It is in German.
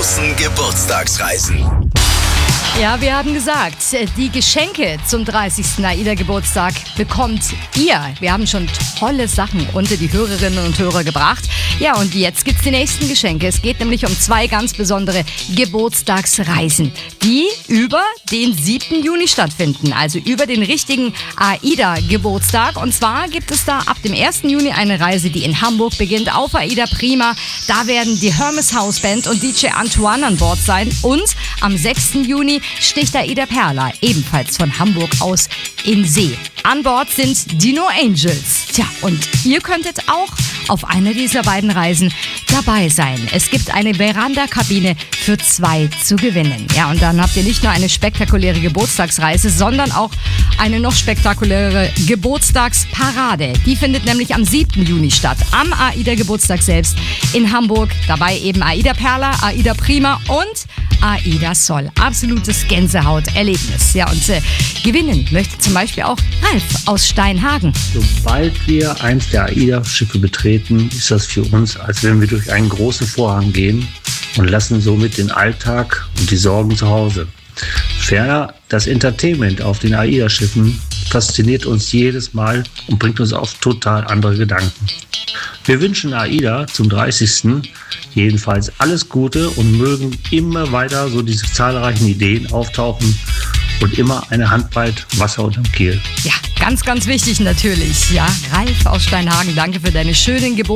großen Geburtstagsreisen. Ja, wir haben gesagt, die Geschenke zum 30. AIDA-Geburtstag bekommt ihr. Wir haben schon tolle Sachen unter die Hörerinnen und Hörer gebracht. Ja, und jetzt gibt's die nächsten Geschenke. Es geht nämlich um 2 ganz besondere Geburtstagsreisen, die über den 7. Juni stattfinden, also über den richtigen AIDA-Geburtstag. Und zwar gibt es da ab dem 1. Juni eine Reise, die in Hamburg beginnt, auf AIDA Prima. Da werden die Hermes House Band und DJ Antoine an Bord sein. Und am 6. Juni sticht AIDA Perla, ebenfalls von Hamburg aus, in See. An Bord sind die No Angels. Tja, und ihr könntet auch auf einer dieser beiden Reisen dabei sein. Es gibt eine Veranda-Kabine für 2 zu gewinnen. Ja, und dann habt ihr nicht nur eine spektakuläre Geburtstagsreise, sondern auch eine noch spektakulärere Geburtstagsparade. Die findet nämlich am 7. Juni statt, am AIDA-Geburtstag selbst in Hamburg. Dabei eben AIDA Perla, AIDA Prima und AIDA Sol. Absolutes Gänsehaut-Erlebnis. Ja, und gewinnen möchte zum Beispiel auch Ralf aus Steinhagen. Sobald wir eins der AIDA-Schiffe betreten, ist das für uns, als wenn wir durch einen großen Vorhang gehen und lassen somit den Alltag und die Sorgen zu Hause. Ferner, das Entertainment auf den AIDA-Schiffen fasziniert uns jedes Mal und bringt uns auf total andere Gedanken. Wir wünschen AIDA zum 30. jedenfalls alles Gute und mögen immer weiter so diese zahlreichen Ideen auftauchen und immer eine Handbreit Wasser unterm Kiel. Ja, ganz, ganz wichtig natürlich. Ja, Ralf aus Steinhagen, danke für deine schönen